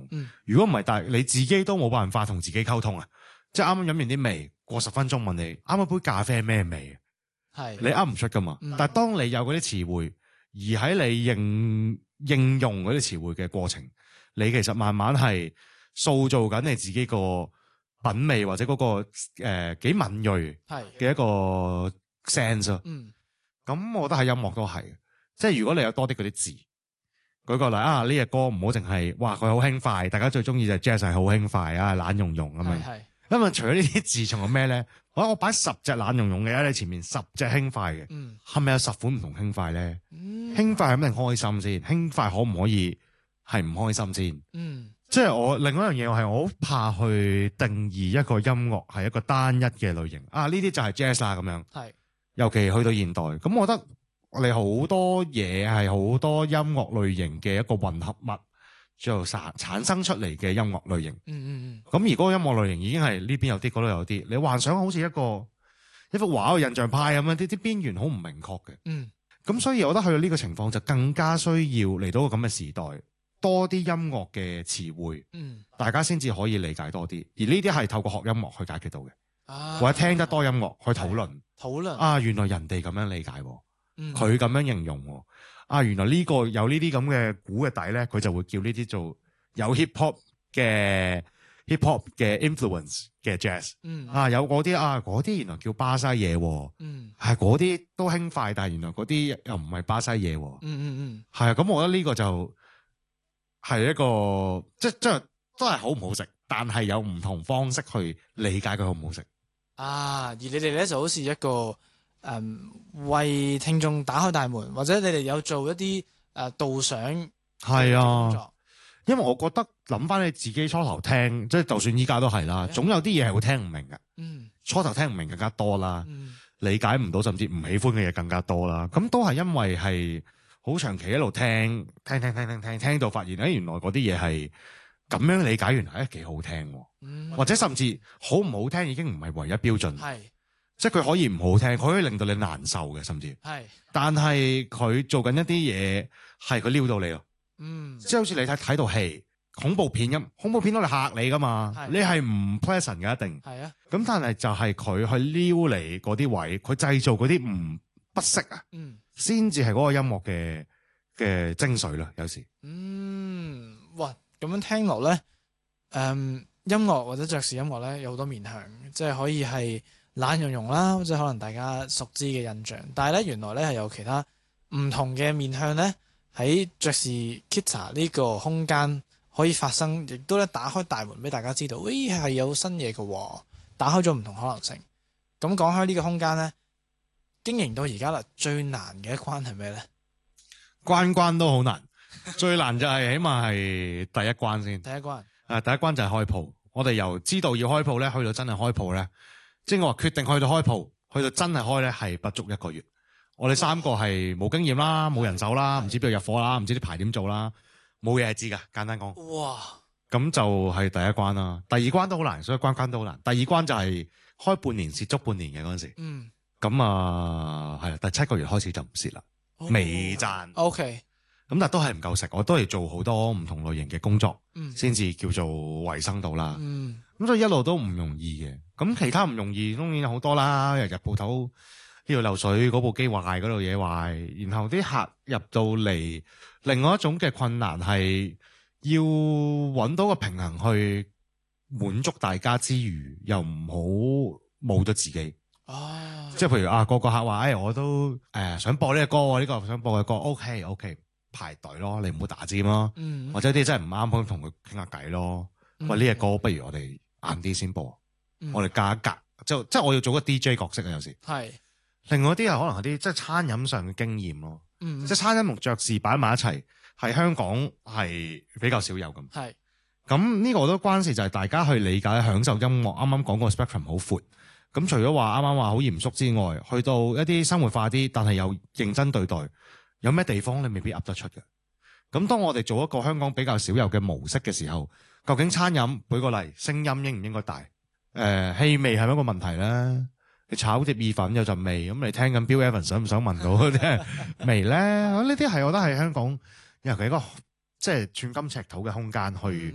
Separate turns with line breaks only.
。如果唔係，但係你自己都冇辦法同自己溝通啊！即係啱啱飲完啲味，過10分鐘問你啱啱杯咖啡係咩味？係你噏唔出噶嘛？但係當你有嗰啲詞彙，而喺你應用嗰啲詞彙嘅過程，你其實慢慢係塑造緊你自己個品味或者嗰個幾敏銳嘅一個 sense 啊。咁我覺得喺音樂都係，即係如果你有多啲嗰啲字，舉個例啊，呢隻歌唔好淨係哇佢好輕快，大家最中意就 jazz 係好輕快啊，懶融融咁樣。因為除咗呢啲字，仲有咩咧？我擺10隻懶融融嘅喺你前面，10隻輕快嘅，係咪有10款唔同輕快咧？輕快係咪開心先？輕快可唔可以係唔開心先？即係我另外一樣嘢，我好怕去定義一個音樂係一個單一嘅類型啊！呢啲就係 jazz 啦咁樣。係，尤其去到現代，咁我覺得我哋好多嘢係好多音樂類型嘅一個混合物。最後產生出嚟嘅音樂類型，咁而嗰個音樂類型已經係呢邊有啲，嗰度有啲。你幻想好似一幅畫嘅印象派咁樣，啲邊緣好唔明確嘅。咁所以我覺得去到呢個情況就更加需要嚟到個咁嘅時代，多啲音樂嘅詞彙，大家先至可以理解多啲。而呢啲係透過學音樂去解決到嘅，或者聽得多音樂去討論啊，原來人哋咁樣理解，佢咁樣形容。啊，原來呢個有呢啲咁嘅鼓嘅底咧，佢就會叫呢啲做有 hip hop 嘅 influence 嘅 jazz。有嗰啲嗰啲原來叫巴西嘢。係嗰啲都輕快，但係原來嗰啲又唔係巴西嘢。係啊，咁我覺得呢個就係一個即都係好唔好食，但係有唔同方式去理解佢好唔好食。而你哋咧就好似一個為聽眾打開大門，或者你哋有做一啲導賞係工作。因為我覺得諗翻你自己初頭聽，即係就算依家都係啦，總有啲嘢係會聽唔明嘅。初頭聽唔明更加多啦，理解唔到甚至唔喜歡嘅嘢更加多啦。咁都係因為係好長期一路聽到發現，原來嗰啲嘢係咁樣理解，原來幾好聽。或者甚至好唔好聽已經唔係唯一標準。即係佢可以唔好聽，佢可以令到你難受嘅，甚至係。但係佢做緊一啲嘢，係佢撩到你咯。即係好似你睇套戲，恐怖片咁，恐怖片都嚟嚇你噶嘛，你係唔 pleasant 嘅一定。係啊。咁但係就係佢去撩你嗰啲位，佢製造嗰啲不適啊，先至係嗰個音樂嘅精髓啦。有時。哇！咁樣聽落咧，音樂或者爵士音樂咧有好多面向，即係可以係懶融融啦，即係可能大家熟知嘅印象，但係咧原來咧係有其他唔同嘅面向咧喺爵士 Kita 呢個空間可以發生，亦都咧打開大門俾大家知道，係有新嘢嘅，打開咗唔同可能性。咁講開呢個空間咧，經營到而家啦，最難嘅一關係咩咧？關都好難，最難就係起碼係第一關先。第一關就係開鋪。我哋由知道要開鋪咧，去到真係開鋪咧。即係我話決定去到開鋪，去到真係開咧，係不足1個月。我哋3個係冇經驗啦，冇人手啦，唔知邊度入貨啦，唔知啲牌點做啦，冇嘢係知噶。簡單講，哇！咁就係第一關啦。第二關都好難，所以關都好難。第二關就係開半年蝕足半年嘅嗰陣時。咁係啦，第7個月開始就唔蝕啦，未賺。OK。咁但係都係唔夠食，我都係做好多唔同類型嘅工作，先至叫做維生到啦。咁所以一路都唔容易嘅。咁其他唔容易當然有好多啦，日日鋪頭呢度漏水，嗰部機壞，嗰度嘢壞，然後啲客入到嚟，另外一種嘅困難係要揾到個平衡去滿足大家之餘，又唔好冇咗自己。即係譬如個客話，我都想播呢個歌，呢個想播嘅歌 ，OK， 排隊咯，你唔好打尖咯，或者啲真係唔啱，可以同佢傾下偈咯。喂，呢隻歌不如我哋晏啲先播，我哋隔一隔，即係我要做個 DJ 角色啊，有時係。另外啲係可能係啲即係餐飲上嘅經驗咯，即係餐飲同爵士擺埋一齊，係香港係比較少有咁。係咁呢個我都關事，就係大家去理解享受音樂。啱啱講個 spectrum 好闊，咁除咗話啱啱話好嚴肅之外，去到一啲生活化啲，但係又認真對待，有咩地方你未必噏得出嘅。咁當我哋做一個香港比較少有嘅模式嘅時候，究竟餐飲舉個例，聲音應唔應該大？氣味係咪一個問題咧？你炒碟意粉有陣味，咁你聽緊 Bill Evans 想唔想聞到嗰啲味咧？呢啲係我覺得係香港尤其一個即係寸金尺土嘅空間去